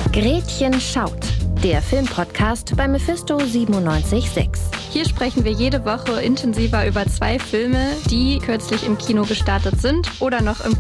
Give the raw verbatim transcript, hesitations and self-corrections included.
Gretchen schaut, der Filmpodcast bei Mephisto siebenundneunzig Komma sechs. Hier sprechen wir jede Woche intensiver über zwei Filme, die kürzlich im Kino gestartet sind oder noch im